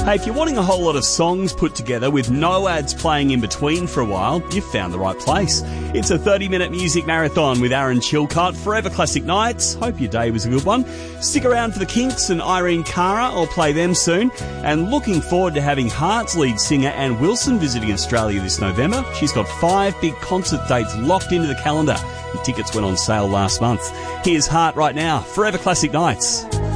Hey, if you're wanting a whole lot of songs put together with no ads playing in between for a while, you've found the right place. It's a 30-minute music marathon with Aaron Chilcott, Forever Classic Nights. Hope your day was a good one. Stick around for the Kinks and Irene Cara. I'll play them soon. And looking forward to having Heart's lead singer Ann Wilson visiting Australia this November. She's got 5 big concert dates locked into the calendar. The tickets went on sale last month. Here's Heart right now, Forever Classic Nights.